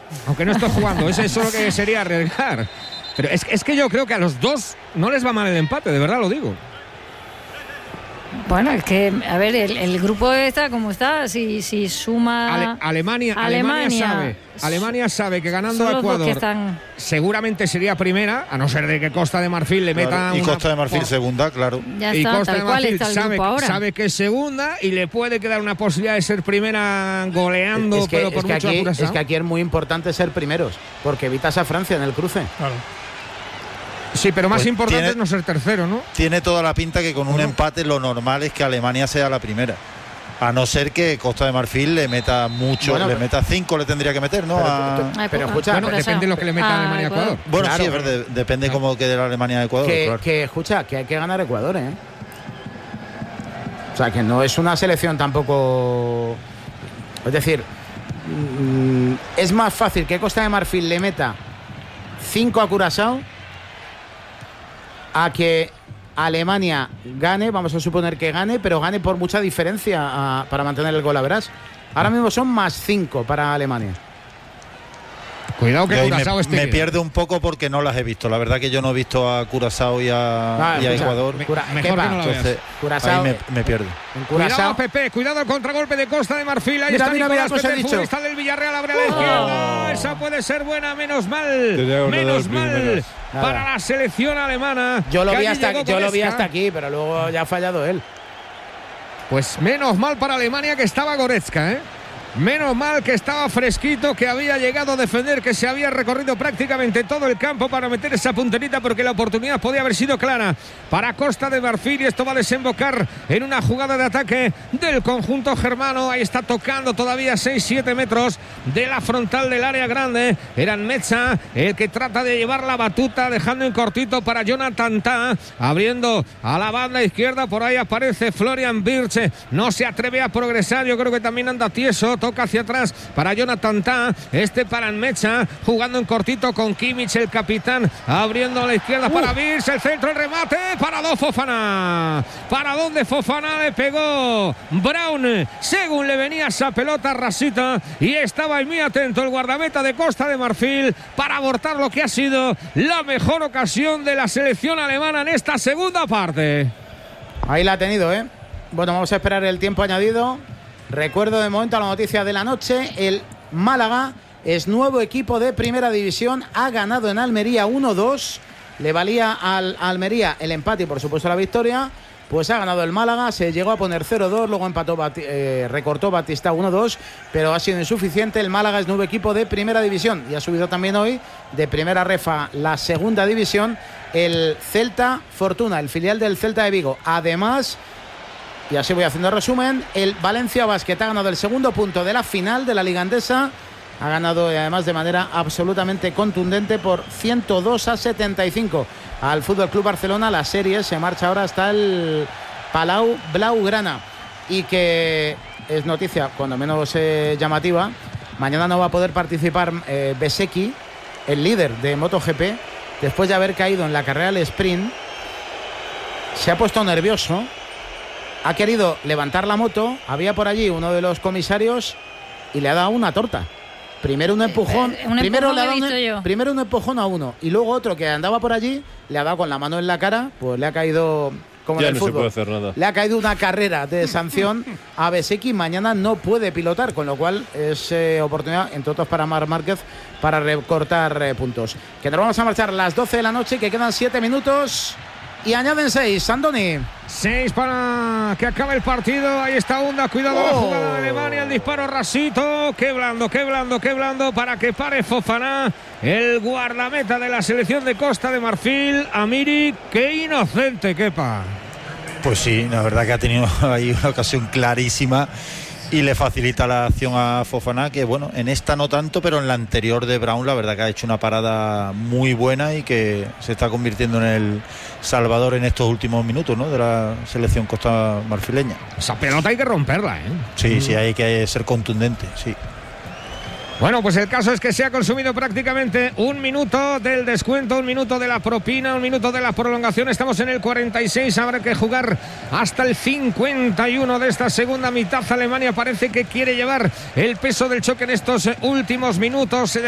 Aunque no estoy jugando, eso es lo que sería arriesgar. Pero es que yo creo que a los dos no les va mal el empate, de verdad lo digo. Bueno, es que, a ver, el grupo está como está, si suma... Alemania sabe que ganando a Ecuador seguramente sería primera, a no ser de que Costa de Marfil le meta y Costa de Marfil segunda, claro. Ya y está, Costa de Marfil sabe que es segunda y le puede quedar una posibilidad de ser primera goleando, pero por mucho Curazao. Es que aquí es muy importante ser primeros, porque evitas a Francia en el cruce. Claro. Sí, pero más importante es no ser tercero, ¿no? Tiene toda la pinta que con un empate lo normal es que Alemania sea la primera. A no ser que Costa de Marfil le meta mucho, le meta 5, le tendría que meter, ¿no? Pero escucha, depende de lo que le meta Alemania a Ecuador. Bueno, claro, sí, es verdad, depende cómo quede la Alemania de Ecuador. Escucha, que hay que ganar Ecuador, ¿eh? O sea, que no es una selección tampoco... Es decir, es más fácil que Costa de Marfil le meta 5 a Curazao a que Alemania gane, vamos a suponer que gane, pero gane por mucha diferencia para mantener el gol, verás. Ahora mismo son +5 para Alemania. Cuidado que Curazao me pierde un poco porque no las he visto. La verdad que yo no he visto a Curazao y a Ecuador. Mejor que no la veas. Curazao, ahí me pierdo. Cuidado, Pepe, cuidado el contragolpe de Costa de Marfil. Ahí está Nicolás Pepe, el futbolista del Villarreal, abre a la izquierda. Esa puede ser buena, menos mal para la selección alemana. Yo lo vi hasta aquí, pero luego ya ha fallado él. Pues menos mal para Alemania que estaba Goretzka, ¿eh? Menos mal que estaba fresquito, que había llegado a defender, que se había recorrido prácticamente todo el campo para meter esa punterita, porque la oportunidad podía haber sido clara para Costa de Marfil y esto va a desembocar en una jugada de ataque del conjunto germano. Ahí está tocando todavía 6-7 metros de la frontal del área grande. Era Metza el que trata de llevar la batuta, dejando en cortito para Jonathan Tah, abriendo a la banda izquierda. Por ahí aparece Florian Wirtz, no se atreve a progresar, yo creo que también anda tieso. Toca hacia atrás para Jonathan Tah, para Mecha, jugando en cortito con Kimmich, el capitán, abriendo a la izquierda para Wirtz, el centro, el remate, parado Fofana. ¿Para dónde Fofana? Le pegó Braun, según le venía esa pelota rasita, y estaba ahí muy atento el guardameta de Costa de Marfil para abortar lo que ha sido la mejor ocasión de la selección alemana en esta segunda parte. Ahí la ha tenido, ¿eh? Bueno, vamos a esperar el tiempo añadido. Recuerdo de momento la noticia de la noche. El Málaga es nuevo equipo de primera división. Ha ganado en Almería 1-2. Le valía al Almería el empate y por supuesto la victoria. Pues ha ganado el Málaga. Se llegó a poner 0-2. Luego empató, recortó Batista 1-2. Pero ha sido insuficiente. El Málaga es nuevo equipo de primera división. Y ha subido también hoy de primera refa la segunda división el Celta Fortuna, el filial del Celta de Vigo. Además... Y así voy haciendo resumen. El Valencia Basket ha ganado el segundo punto de la final de la Liga Endesa. Ha ganado, y además de manera absolutamente contundente, por 102-75 al Fútbol Club Barcelona. La serie se marcha ahora hasta el Palau Blaugrana. Y que es noticia, cuando menos llamativa, mañana no va a poder participar Bezzecchi, el líder de MotoGP, después de haber caído en la carrera al sprint. Se ha puesto nervioso. Ha querido levantar la moto, había por allí uno de los comisarios y le ha dado una torta. Primero un empujón, primero un empujón a uno y luego otro que andaba por allí le ha dado con la mano en la cara, pues le ha caído, como en el fútbol, se puede hacer nada. Le ha caído una carrera de sanción a Bezzecchi. Mañana no puede pilotar, con lo cual es oportunidad, entre otros, para Marc Márquez para recortar puntos. Que nos vamos a marchar a las 12 de la noche, que quedan 7 minutos. Y añaden 6, Andoni. 6 para que acabe el partido. Ahí está Hunda, cuidado la jugada de Alemania, el disparo rasito. Qué blando para que pare Fofana, el guardameta de la selección de Costa de Marfil. Amiri, qué inocente, Kepa. Pues sí, la verdad que ha tenido ahí una ocasión clarísima y le facilita la acción a Fofana, que bueno, en esta no tanto, pero en la anterior de Braun la verdad que ha hecho una parada muy buena y que se está convirtiendo en el salvador en estos últimos minutos, ¿no?, de la selección costa marfileña. Esa pelota hay que romperla, ¿eh? Sí, hay que ser contundente, sí. Bueno, pues el caso es que se ha consumido prácticamente un minuto del descuento, un minuto de la propina, un minuto de la prolongación. Estamos en el 46, habrá que jugar hasta el 51 de esta segunda mitad. Alemania parece que quiere llevar el peso del choque en estos últimos minutos.